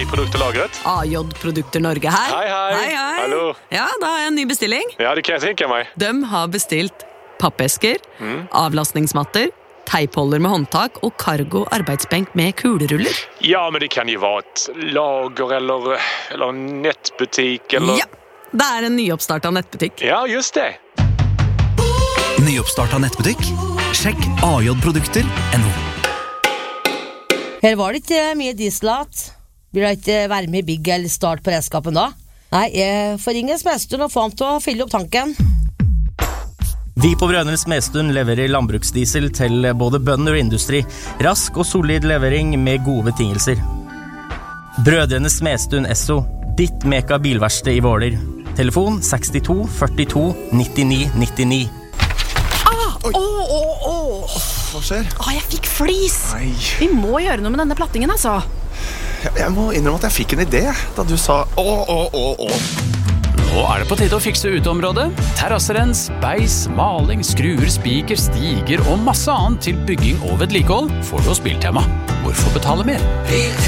produkterlagret. AJ Produkter Norge her. Hei. Hallo. Ja, da har jeg en ny bestilling. Ja, det kan jeg tenke meg. De har bestilt pappesker, avlastningsmatter, teipholder med håndtak og cargo arbeidsbenk med kuleruller. Ja, men det kan jo være et lager eller nettbutikk eller... Ja, det er en nyoppstartet nettbutikk. Ja, just det. Nyoppstartet nettbutikk? Sjekk ajprodukter.no. Her var det ikke mye dieselat. Vil jeg ikke være med i bygg eller start på redskapen da? Nei, jeg får ringe Smedstuen og få ham til å fylle opp tanken. Vi på Brønnøy Smedstuen leverer landbruksdiesel til både bønder og industri. Rask og solid levering med gode betingelser. Brødrene Smedstuen Esso, ditt meka bilverksted i Våler. Telefon 62 42 99 99. Hva skjer? Jeg fikk flis. Nei. Vi må gjøre noe med denne plattingen, altså. Jeg må innrømme at jeg fikk en idé da du sa Nå er det på tide å fikse uteområdet. Terrasserens, beis, maling, skruer, spiker, stiger og masse annet til bygging og vedlikehold får du hos Biltema. Hvorfor betale mer?